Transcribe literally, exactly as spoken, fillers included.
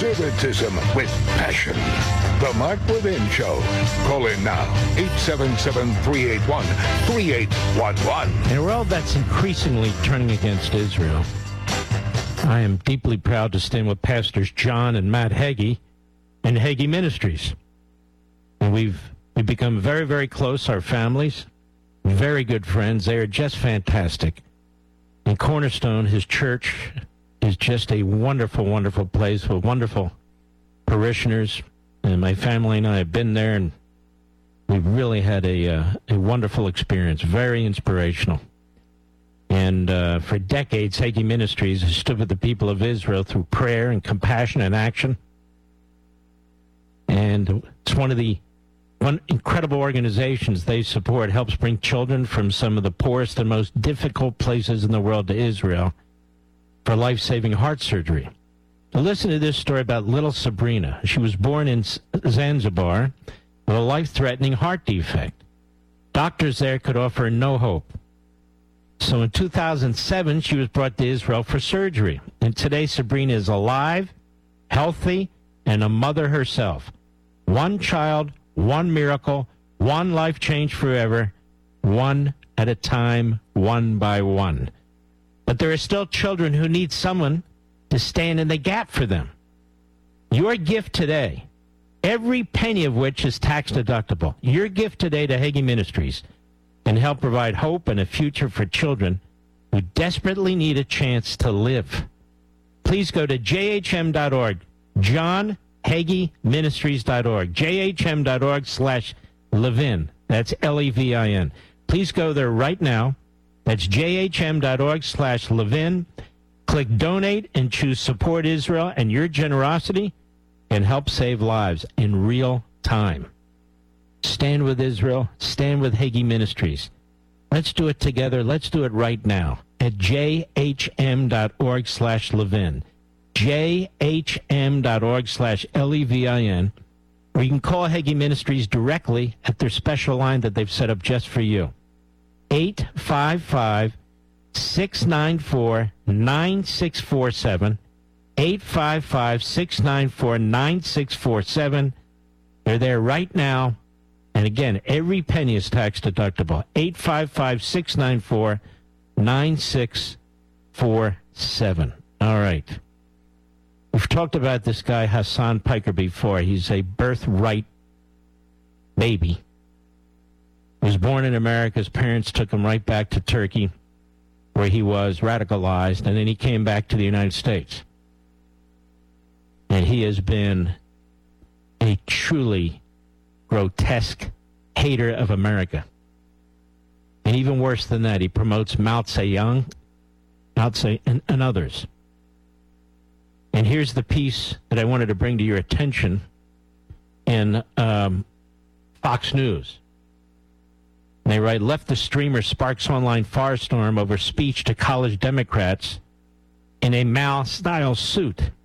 Conservatism with passion. The Mark Levin Show. Call in now. eight seven seven, three eight one, three eight one one. In a world that's increasingly turning against Israel, I am deeply proud to stand with Pastors John and Matt Hagee and Hagee Ministries. And we've, we've become very, very close, our families, very good friends. They are just fantastic. And Cornerstone, his church, is just a wonderful, wonderful place with wonderful parishioners. And my family and I have been there, and we've really had a uh, a wonderful experience, very inspirational. And uh, for decades, Hagee Ministries has stood with the people of Israel through prayer and compassion and action. And it's one of the one incredible organizations they support, helps bring children from some of the poorest and most difficult places in the world to Israel for life-saving heart surgery. Now listen to this story about little Sabrina. She was born in Zanzibar with a life-threatening heart defect. Doctors there could offer her no hope. So in two thousand seven, she was brought to Israel for surgery. And today, Sabrina is alive, healthy, and a mother herself. One child, one miracle, one life change forever, one at a time, one by one. But there are still children who need someone to stand in the gap for them. Your gift today, every penny of which is tax deductible, your gift today to Hagee Ministries can help provide hope and a future for children who desperately need a chance to live. Please go to j h m dot org, john hagee ministries dot org, j h m dot org slash Levin. That's L E V I N. Please go there right now. That's j h m dot org slash Levin. Click Donate and choose Support Israel, and your generosity can help save lives in real time. Stand with Israel. Stand with Hagee Ministries. Let's do it together. Let's do it right now at j h m dot org slash Levin. j h m dot org slash L E V I N. Or you can call Hagee Ministries directly at their special line that they've set up just for you. eight five five, six nine four, nine six four seven. eight five five, six nine four, nine six four seven. They're there right now. And again, every penny is tax deductible. eight five five, six nine four, nine six four seven. All right. We've talked about this guy, Hassan Piker, before. He's a birthright baby. He was born in America. His parents took him right back to Turkey, where he was radicalized, and then he came back to the United States. And he has been a truly grotesque hater of America. And even worse than that, he promotes Mao Zedong, Mao Zedong, and, and others. And here's the piece that I wanted to bring to your attention in um, Fox News. And they write, leftist streamer sparks online firestorm over speech to college Democrats in a Mao-style suit.